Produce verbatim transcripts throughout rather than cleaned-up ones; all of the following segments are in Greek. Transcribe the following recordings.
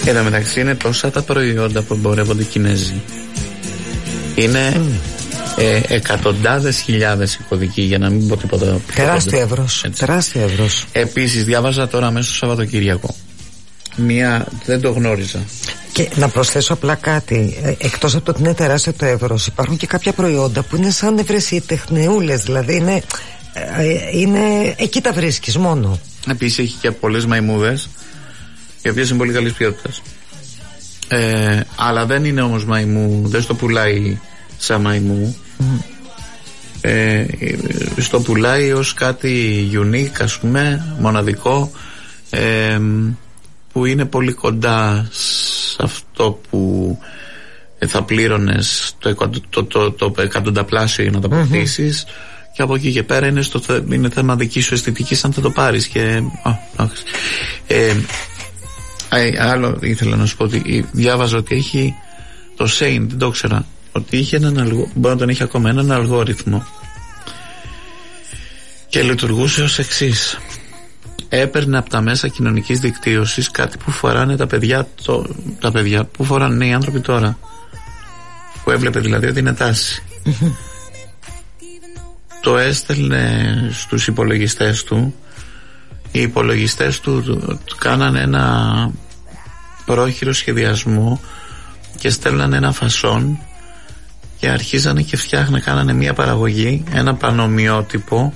Εν τω μεταξύ είναι τόσα τα προϊόντα που εμπορεύονται οι Κινέζοι. Είναι mm. ε, εκατοντάδες χιλιάδες οι κωδικοί, για να μην πω τίποτα. Τεράστιο εύρος. Τεράστιο εύρος. Επίσης διάβαζα τώρα μέσα στο Σαββατοκύριακο μία, δεν το γνώριζα. Και να προσθέσω απλά κάτι. Ε, εκτός από το ότι είναι τεράστιο το εύρος, υπάρχουν και κάποια προϊόντα που είναι σαν ευρεσιτεχνιούλες. Δηλαδή είναι, ε, είναι εκεί τα βρίσκεις μόνο. Επίσης έχει και πολλές μαϊμούδες, οι οποίες είναι πολύ καλής ποιότητας. Ε, αλλά δεν είναι όμως μαϊμού, δεν στο πουλάει σαν μαϊμού. Mm. Ε, στο πουλάει ως κάτι unique, ας πούμε, μοναδικό, ε, που είναι πολύ κοντά σε αυτό που θα πλήρωνες το, το, το, το, το εκατονταπλάσιο για να το αποκτήσεις. Mm-hmm. Και από εκεί και πέρα είναι, στο, είναι θέμα δική σου αισθητικής αν θα το πάρεις. Και, oh, ε, ε, άλλο ήθελα να σου πω ότι διάβαζα ότι έχει το Shein, δεν το ήξερα, ότι είχε έναν αλγο, μπορεί να τον έχει ακόμα έναν αλγόριθμο και λειτουργούσε ως εξής. Έπαιρνε από τα μέσα κοινωνικής δικτύωσης κάτι που φοράνε τα παιδιά, το, τα παιδιά που φοράνε οι άνθρωποι τώρα, που έβλεπε δηλαδή ότι είναι τάση. Το έστελνε στους υπολογιστές του, οι υπολογιστές του, του, του κάνανε ένα πρόχειρο σχεδιασμό και στέλνανε ένα φασόν και αρχίζανε και φτιάχνανε, κάνανε μια παραγωγή, ένα πανομοιότυπο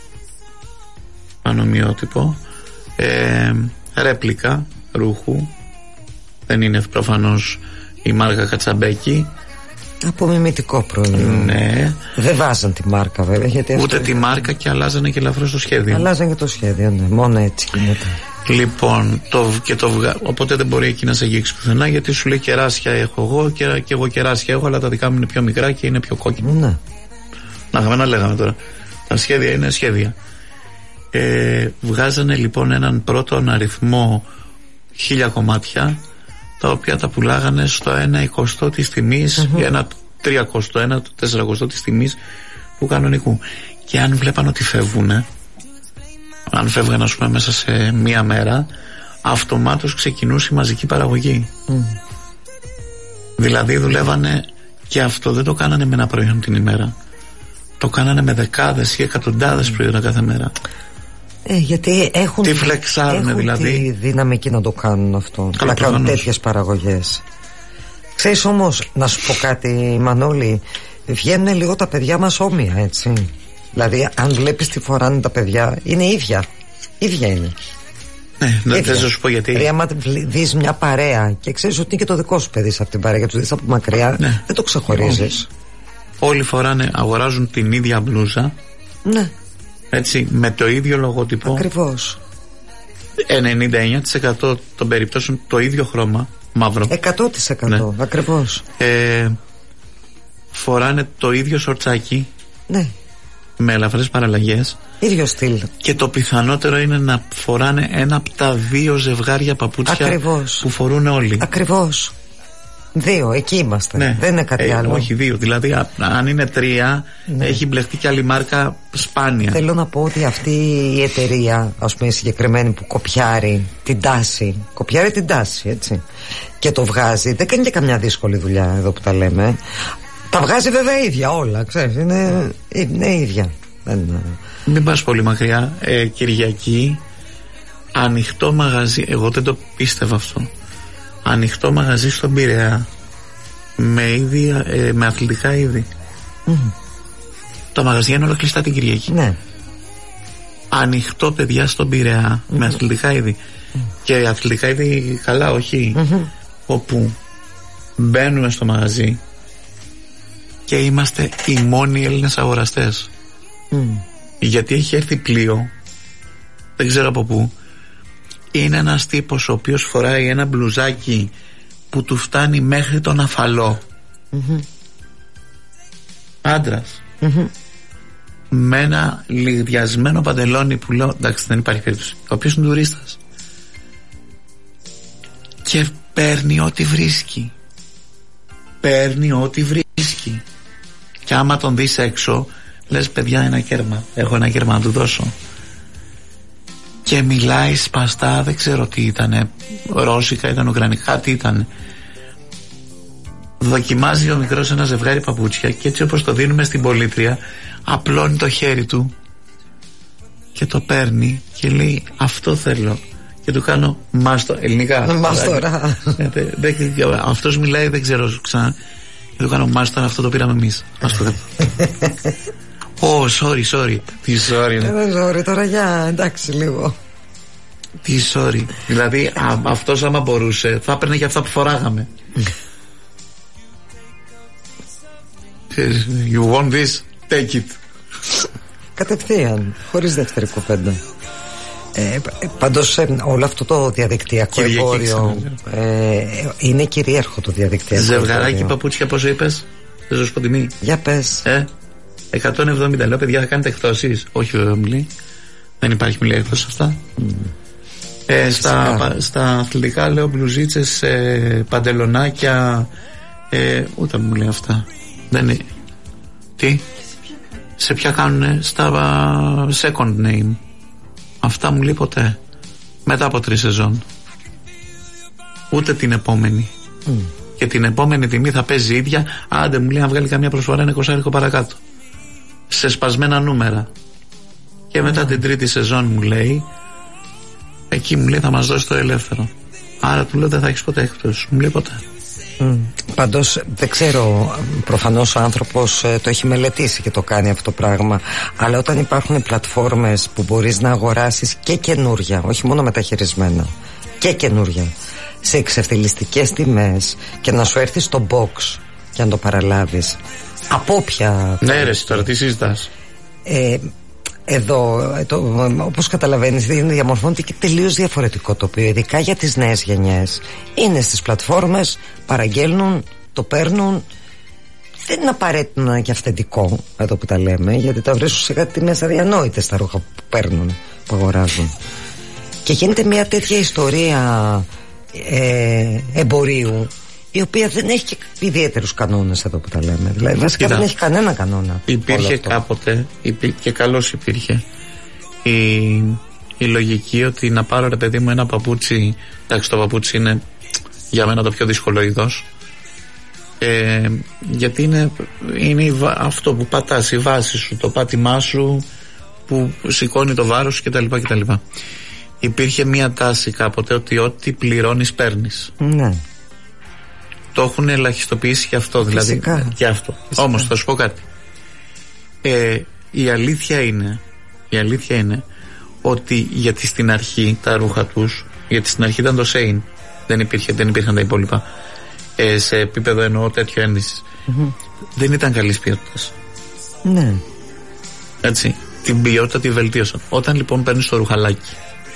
πανομοιότυπο ε, ρέπλικα ρούχου, δεν είναι προφανώς η μάρκα Κατσαμπέκη, απομιμητικό προϊόν. Ναι. Δεν βάζαν τη μάρκα βέβαια, γιατί ούτε αυτό... τη μάρκα, και αλλάζανε και ελαφρώς το σχέδιο. Αλλάζανε και το σχέδιο, ναι. Μόνο έτσι γίνεται. Λοιπόν, το, και το βγα... οπότε δεν μπορεί εκεί να σε αγγίξει πουθενά, γιατί σου λέει κεράσια έχω εγώ και, και εγώ κεράσια έχω, αλλά τα δικά μου είναι πιο μικρά και είναι πιο κόκκινα. Ναι. Να είχαμε να λέγαμε τώρα. Τα σχέδια είναι σχέδια. Ε, βγάζανε λοιπόν έναν πρώτο αριθμό χίλια κομμάτια, τα οποία τα πουλάγανε στο ένα εικοστό της τιμής, mm-hmm. ένα τριακοστό, ένα τεσσαρακοστό της τιμής του κανονικού. Και αν βλέπαν ότι φεύγουνε, αν φεύγαν ας πούμε μέσα σε μία μέρα, αυτομάτως ξεκινούσε η μαζική παραγωγή. Mm. Δηλαδή δουλεύανε, και αυτό δεν το κάνανε με ένα προϊόν την ημέρα, το κάνανε με δεκάδες ή εκατοντάδες mm. προϊόντα κάθε μέρα. Ε, γιατί έχουν, τι φλεξάρουνε δηλαδή, τη δύναμη να το κάνουν αυτό. Καλά, να κάνουν τέτοιες παραγωγές. Ξέρεις όμως, να σου πω κάτι Μανώλη, βγαίνουν λίγο τα παιδιά μας όμοια, έτσι. Δηλαδή αν βλέπεις τι φοράνε τα παιδιά, είναι ίδια. Ίδια είναι. Ναι, δεν θες να σου πω γιατί. Δηλαδή άμα δεις μια παρέα και ξέρεις ότι είναι και το δικό σου παιδί σε αυτήν την παρέα και του δεις από μακριά, ναι. δεν το ξεχωρίζεις. Όλοι φοράνε, αγοράζουν την ίδια μπλούζα. Ναι. Έτσι, με το ίδιο λογότυπο. Ακριβώς. ενενήντα εννιά τοις εκατό των περιπτώσεων το ίδιο χρώμα, μαύρο. εκατό τοις εκατό, ναι. Ακριβώς. Ε, φοράνε το ίδιο σορτσάκι. Ναι. Με ελαφρές παραλλαγές. Ίδιο στυλ. Και το πιθανότερο είναι να φοράνε ένα από τα δύο ζευγάρια παπούτσια. Ακριβώς. Που φορούν όλοι. Ακριβώς. Δύο, εκεί είμαστε. Ναι. Δεν είναι κάτι ε, άλλο. Όχι, δύο. Δηλαδή, α, αν είναι τρία, ναι. έχει μπλεχτεί και άλλη μάρκα σπάνια. Θέλω να πω ότι αυτή η εταιρεία, ας πούμε, συγκεκριμένη που κοπιάρει την τάση, κοπιάρει την τάση, έτσι. Και το βγάζει, δεν κάνει και καμιά δύσκολη δουλειά εδώ που τα λέμε. Τα βγάζει βέβαια ίδια όλα, ξέρεις. Είναι, είναι ίδια. Δεν... Μην πας πολύ μακριά. Ε, Κυριακή, ανοιχτό μαγαζί. Εγώ δεν το πίστευα αυτό. Ανοιχτό μαγαζί στον Πειραιά με, είδη, ε, με αθλητικά είδη. Mm. Τα μαγαζιά είναι όλα κλειστά την Κυριακή. Ναι. Ανοιχτό, παιδιά, στον Πειραιά mm-hmm. με αθλητικά είδη. Mm. Και αθλητικά είδη καλά, όχι. Mm-hmm. Όπου μπαίνουμε στο μαγαζί και είμαστε οι μόνοι Έλληνες αγοραστές. Mm. Γιατί έχει έρθει πλοίο, δεν ξέρω από πού. Είναι ένας τύπος ο οποίος φοράει ένα μπλουζάκι που του φτάνει μέχρι τον αφαλό. Mm-hmm. Άντρας. Mm-hmm. Με ένα λιγδιασμένο παντελόνι που λέω, εντάξει, δεν υπάρχει περίπτωση, ο οποίος είναι τουρίστας. Και παίρνει ό,τι βρίσκει. Παίρνει ό,τι βρίσκει. Και άμα τον δεις έξω, λες, παιδιά, ένα κέρμα. Έχω ένα κέρμα να του δώσω. και μιλάει σπαστά, δεν ξέρω τι ήτανε, ρώσικα ήταν, ουκρανικά, τι ήτανε. Δοκιμάζει ο μικρός ένα ζευγάρι παπούτσια και έτσι όπως το δίνουμε στην πολίτρια, απλώνει το χέρι του και το παίρνει και λέει αυτό θέλω, και του κάνω μάστο, ελληνικά μάστορα. Αυτός μιλάει, δεν ξέρω ξανά, και του κάνω μάστορα, αυτό το πήραμε εμείς. Ω, oh, sorry, sorry. Τι sorry είναι. Δεν sorry τώρα, για εντάξει λίγο. Τι sorry. Δηλαδή α, αυτός άμα μπορούσε θα έπαιρνε και αυτά που φοράγαμε. You want this? Take it. Κατευθείαν, χωρίς δεύτερη κουβέντα. Ε, πάντως ε, όλο αυτό το διαδικτυακό εμπόριο ε, είναι κυρίαρχο το διαδικτυακό. Ζευγαράκι παπούτσια πόσο είπες? Δεν σου πω τιμή. Για πες. Ε, εκατόν εβδομήντα. Λέω παιδιά θα κάνετε εκπτώσεις? Όχι βέβαια μου λέει. Δεν υπάρχει μιλή έκπτωση αυτά. Mm. Ε, στα, στα αθλητικά λέω μπλουζίτσες, ε, παντελονάκια, ε, ούτε μου λέει αυτά. Δεν είναι. Τι? Σε ποια κάνουνε? Στα uh, second name. Αυτά μου λέει ποτέ. Μετά από τρεις σεζόν. Ούτε την επόμενη. Mm. Και την επόμενη τιμή θα παίζει ίδια. Άντε μου λέει να βγάλει καμιά προσφορά ένα εικοσάρικο παρακάτω. Σε σπασμένα νούμερα. Και μετά mm. την τρίτη σεζόν μου λέει, εκεί μου λέει θα μας δώσει το ελεύθερο. Άρα του λέω δεν θα έχεις ποτέ έκπτωση. Μου λέει ποτέ. Mm. Πάντως δεν ξέρω, προφανώς ο άνθρωπος ε, το έχει μελετήσει και το κάνει αυτό το πράγμα, αλλά όταν υπάρχουν πλατφόρμες που μπορείς να αγοράσεις και καινούρια, όχι μόνο μεταχειρισμένα, και καινούρια σε εξευτελιστικές τιμές και να σου έρθει στο box και να το παραλάβεις από όποια. Ναι ρε τώρα τι συζητάς? ε, Εδώ, το, όπως καταλαβαίνεις, διαμορφώνεται και τελείως διαφορετικό τοπίο, ειδικά για τις νέες γενιές. Είναι στις πλατφόρμες, παραγγέλνουν, το παίρνουν. Δεν είναι απαραίτητο να είναι και αυθεντικό, εδώ που τα λέμε, γιατί τα βρίσκουν σε κάτι τιμές αδιανόητες τα ρούχα που παίρνουν, που αγοράζουν. Και γίνεται μια τέτοια ιστορία ε, εμπορίου, η οποία δεν έχει και ιδιαίτερους κανόνες, εδώ που τα λέμε. Δηλαδή βασικά δεν έχει κανένα κανόνα. Υπήρχε κάποτε, υπήρχε, και καλώς υπήρχε, η, η λογική ότι να πάρω ρε παιδί μου ένα παπούτσι. Εντάξει, το παπούτσι είναι για μένα το πιο δύσκολο είδος, ε, γιατί είναι, είναι αυτό που πατάς, η βάση σου, το πάτημά σου που σηκώνει το βάρος κτλ. κτλ. Υπήρχε μια τάση κάποτε ότι ό,τι πληρώνεις παίρνεις. Ναι. Το έχουν ελαχιστοποιήσει και αυτό. Φυσικά. Δηλαδή και αυτό. Όμως θα σου πω κάτι. Ε, η αλήθεια είναι η αλήθεια είναι ότι γιατί στην αρχή τα ρούχα τους, γιατί στην αρχή ήταν το Shein, δεν, υπήρχε, δεν υπήρχαν τα υπόλοιπα, ε, σε επίπεδο εννοώ τέτοιο ένδυσης, mm-hmm. δεν ήταν καλής ποιότητας. Ναι. Έτσι, την ποιότητα τη βελτίωσαν. Όταν λοιπόν παίρνεις το ρουχαλάκι,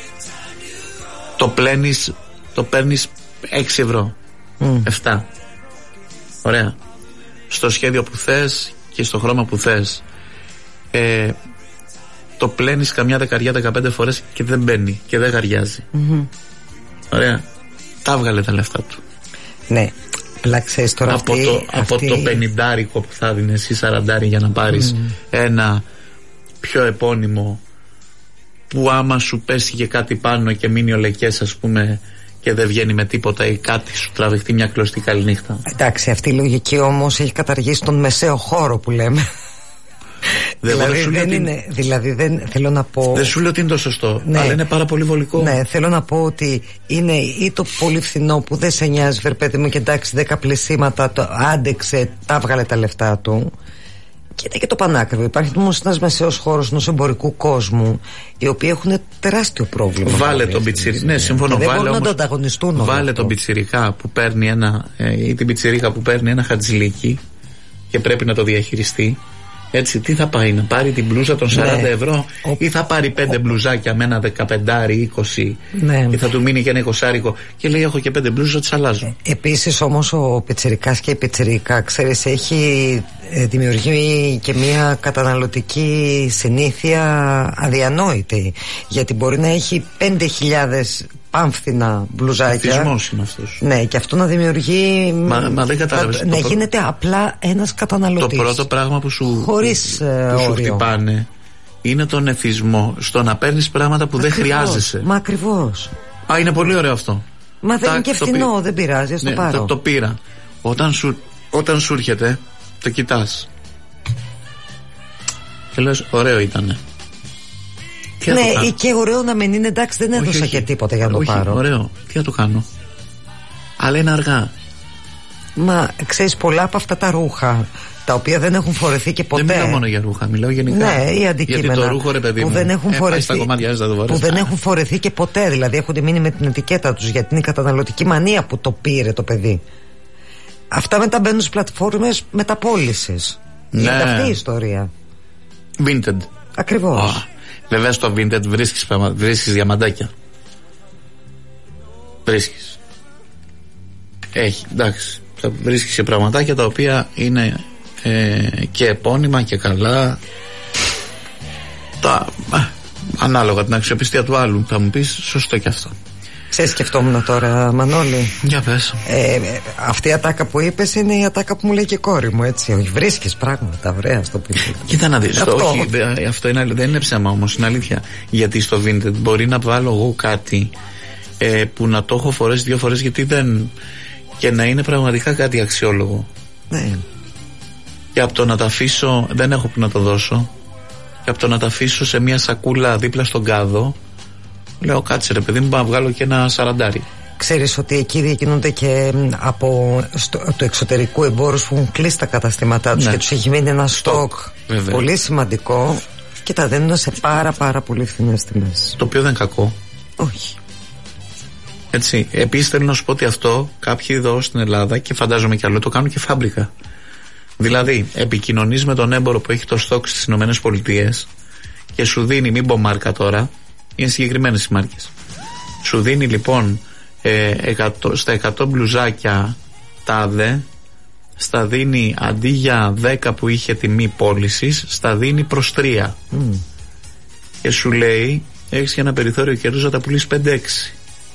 το πλένεις, το παίρνεις έξι ευρώ, mm. επτά. Ωραία. Στο σχέδιο που θες και στο χρώμα που θες, ε, το πλένεις καμιά δεκαριά δεκαπέντε φορές και δεν μπαίνει και δεν γαριάζει. Mm-hmm. Ωραία. Τα βγάλε τα λεφτά του. Ναι. Πλάξες τώρα από, αυτή, το, αυτή... από το πενηντάρικο που θα δίνεις ή σαραντάρι για να πάρεις mm. ένα πιο επώνυμο, που άμα σου πέσει και κάτι πάνω και μείνει ο λεκές, ας πούμε, και δεν βγαίνει με τίποτα ή κάτι σου τραβηχτεί μια κλωστή καληνύχτα. Εντάξει, αυτή η λογική όμως έχει καταργήσει τον μεσαίο χώρο που λέμε. Δεν δηλαδή, δεν είναι, είναι, δηλαδή δεν θέλω να πω. Δεν σου λέω ότι είναι το σωστό, ναι, αλλά είναι πάρα πολύ βολικό. Ναι, θέλω να πω ότι είναι ή το πολύ φθηνό που δεν σε νοιάζει, βερπέδι μου, και εντάξει, δέκα πλησίματα το άντεξε, τα βγάλε τα λεφτά του. Και είναι και το πανάκριβο. Υπάρχει όμως ένας μεσαίος χώρος ενός εμπορικού κόσμου, οι οποίοι έχουν τεράστιο πρόβλημα. Βάλε τον πιτσιρικά. Ναι, συμφωνώ. Δεν μπορούν να το ανταγωνιστούν. Βάλε τον πιτσιρικά που παίρνει ένα, ε, ή την πιτσιρίκα που παίρνει ένα χατζηλίκι και πρέπει να το διαχειριστεί. Έτσι, τι θα πάει, να πάρει την μπλούζα των σαράντα ναι. ευρώ, ο... ή θα πάρει πέντε ο... μπλουζάκια με ένα δεκαπεντάρι, είκοσι, ναι. και θα του μείνει και ένα εικοσάρικο και λέει έχω και πέντε μπλούζες, τις αλλάζω. Επίσης όμως ο πιτσιρικάς και η πιτσιρίκα, ξέρεις, έχει δημιουργεί και μια καταναλωτική συνήθεια αδιανόητη, γιατί μπορεί να έχει πέντε χιλιάδες πάμφθινα μπλουζάκια. Εθισμός είναι αυτός. Ναι, και αυτό να δημιουργεί. Μα, μα δεν κατάλαβες. Να γίνεται απλά ένας καταναλωτής. Το πρώτο πράγμα που σου, χωρίς, που, που σου χτυπάνε είναι τον εθισμό στο να παίρνεις πράγματα που ακριβώς, δεν χρειάζεσαι. Μα ακριβώς. Α, είναι πολύ ωραίο αυτό. Μα δεν είναι και φθηνό, πή... δεν πειράζει, ας το ναι, πάρω. Το, το πήρα. Όταν σου, όταν σου έρχεται, το κοιτάς. Και λες, ωραίο ήτανε. Ναι, ή και ωραίο να μην είναι, εντάξει, δεν έδωσα όχι, όχι. και τίποτα για να όχι, το πάρω. Ωραίο, τι θα το κάνω. Αλλά είναι αργά. Μα ξέρεις, πολλά από αυτά τα ρούχα τα οποία δεν έχουν φορεθεί και ποτέ. Δεν μιλάω μόνο για ρούχα, μιλάω γενικά. Ναι, ή αντικείμενα. Γιατί το ρούχο, ρε παιδί μου, που δεν έχουν, ε, φορεθεί, κομμάτια, που δεν έχουν φορεθεί και ποτέ. Δηλαδή έχουν μείνει με την ετικέτα τους, γιατί είναι η καταναλωτική μανία που το πήρε το παιδί. Αυτά μετά μπαίνουν στις πλατφόρμες μεταπώλησης. Ναι. Είναι αυτή η ιστορία. Vinted. Ακριβώς. Oh. Βέβαια στο Vinted βρίσκεις, βρίσκεις διαμαντάκια. Βρίσκεις. Έχει, εντάξει. Θα βρίσκεις και πραγματάκια τα οποία είναι ε, και επώνυμα και καλά. Τα, α, ανάλογα την αξιοπιστία του άλλου. Θα μου πεις, σωστό και αυτό. Ξέρεις, σκεφτόμουν τώρα, Μανώλη. Για πες. Ε, αυτή η ατάκα που είπες είναι η ατάκα που μου λέει και η κόρη μου, έτσι. Όχι, βρίσκεις πράγματα, ωραία, στο Vinted. Κοίτα να δεις. Αυτό, όχι, δε, αυτό είναι, δεν είναι ψέμα όμως, είναι αλήθεια. Γιατί στο Vinted μπορεί να βάλω εγώ κάτι ε, που να το έχω φορές δύο φορές, γιατί δεν. Και να είναι πραγματικά κάτι αξιόλογο. Ναι. Και από το να τα αφήσω, δεν έχω που να το δώσω. Και από το να τα αφήσω σε μια σακούλα δίπλα στον κάδο, λέω, κάτσε ρε παιδί μου, να βγάλω και ένα σαραντάρι. Ξέρεις ότι εκεί διακινούνται και από στο, το εξωτερικού εμπόρους που έχουν κλείσει τα καταστήματά τους, ναι. Και τους έχει μείνει ένα στόκ πολύ σημαντικό και τα δίνουν σε πάρα πάρα πολύ φθηνές τιμές. Το οποίο δεν είναι κακό. Όχι. Έτσι. Επίσης θέλω να σου πω ότι αυτό κάποιοι εδώ στην Ελλάδα, και φαντάζομαι κι άλλο, το κάνουν και φάμπρικα. Δηλαδή επικοινωνείς με τον έμπορο που έχει το στόκ στις ΗΠΑ και σου δίνει, μην πω μάρκα τώρα, είναι συγκεκριμένες οι μάρκες. Σου δίνει λοιπόν ε, εκατό, στα εκατό μπλουζάκια τάδε, στα δίνει αντί για δέκα που είχε τιμή πώλησης, στα δίνει προς τρία. Mm. Και σου λέει, έχεις και ένα περιθώριο κέρδους να τα πουλήσεις πέντε έξι.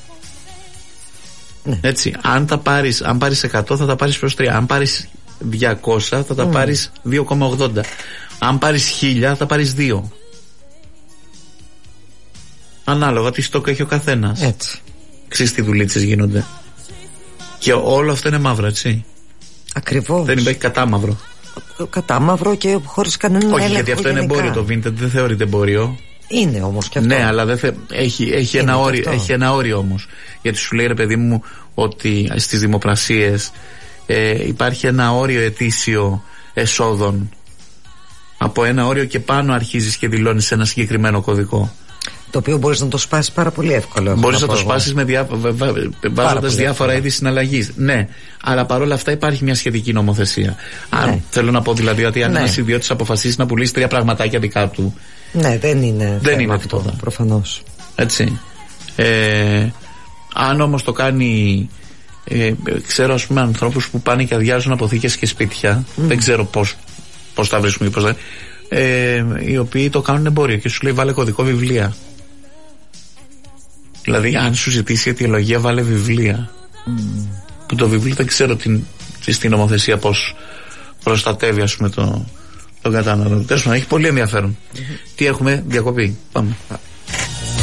Mm. Έτσι, αν τα πάρεις, αν πάρεις εκατό θα τα πάρεις προς τρία. Αν πάρεις διακόσια θα τα mm. πάρεις δύο κόμμα ογδόντα. Αν πάρεις χίλια θα τα πάρεις δύο. Ανάλογα τι στόκ έχει ο καθένας. Έτσι. Ξέρεις τι δουλίτσες γίνονται. Και όλο αυτό είναι μαύρο, έτσι. Ακριβώς. Δεν υπάρχει κατάμαυρο. Κατάμαυρο και χωρίς κανένα έλεγχο. Όχι, γιατί αυτό γενικά είναι εμπόριο. Το Vinted δεν θεωρείται εμπόριο. Είναι όμως και αυτό. Ναι, αλλά δεν θε... έχει, έχει, ένα όριο, έχει ένα όριο όμως. Γιατί σου λέει, ρε παιδί μου, ότι στις δημοπρασίες ε, υπάρχει ένα όριο ετήσιο εσόδων. Από ένα όριο και πάνω αρχίζεις και δηλώνεις ένα συγκεκριμένο κωδικό. Το οποίο μπορείς να το σπάσεις πάρα πολύ εύκολα. Μπορείς να το σπάσεις με διά... βάζοντας διάφορα είδη συναλλαγής. Ναι, αλλά παρόλα αυτά υπάρχει μια σχετική νομοθεσία. Ναι. Αν θέλω να πω δηλαδή ότι αν ναι. ένας ιδιώτης αποφασίσει να πουλήσει τρία πραγματάκια δικά του. Ναι, δεν είναι. Δεν είναι αυτό, τίποτα. Προφανώς. Έτσι. Ε, αν όμως το κάνει. Ε, ξέρω, ας πούμε, ανθρώπους που πάνε και αδειάζουν αποθήκες και σπίτια. Mm. Δεν ξέρω πώς, πώς τα βρίσκουν ή πώς δεν. Ε, οι οποίοι το κάνουν εμπόριο και σου λέει βάλε κωδικό βιβλία. Δηλαδή αν σου ζητήσει αιτιολογία βάλε βιβλία. Mm. Που το βιβλίο δεν ξέρω την, στην νομοθεσία πώς προστατεύει, ας πούμε, το, τον καταναλωτή. Τέλος πάντων, έχει πολύ ενδιαφέρον. Mm-hmm. Τι έχουμε, διακοπή. Πάμε.